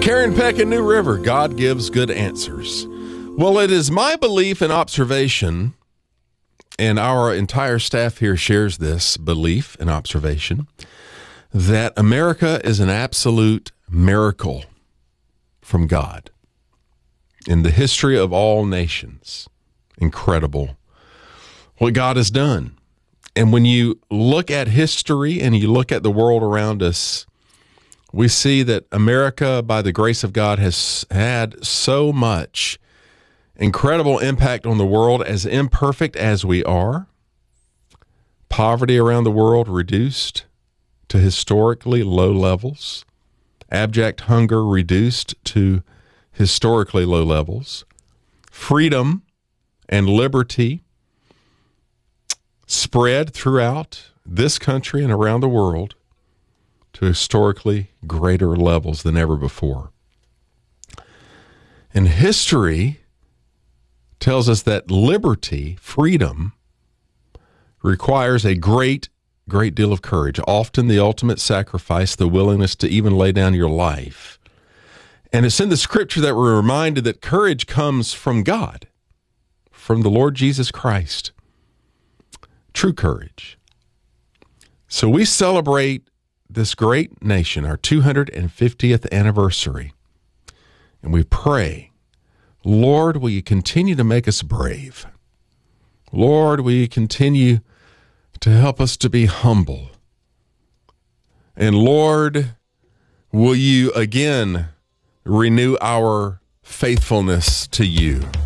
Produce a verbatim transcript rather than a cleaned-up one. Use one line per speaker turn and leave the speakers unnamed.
Karen Peck in New River, God gives good answers. Well, it is my belief and observation, and our entire staff here shares this belief and observation, that America is an absolute miracle from God in the history of all nations. Incredible what God has done. And when you look at history and you look at the world around us, we see that America, by the grace of God, has had so much incredible impact on the world, as imperfect as we are. Poverty around the world reduced to historically low levels. Abject hunger reduced to historically low levels. Freedom and liberty spread throughout this country and around the world to historically greater levels than ever before. And history tells us that liberty, freedom, requires a great, great deal of courage, often the ultimate sacrifice, the willingness to even lay down your life. And it's in the scripture that we're reminded that courage comes from God, from the Lord Jesus Christ. True courage. So we celebrate this great nation, our two hundred fiftieth anniversary, and we pray, Lord, will you continue to make us brave? Lord, will you continue to help us to be humble? And Lord, will you again renew our faithfulness to you?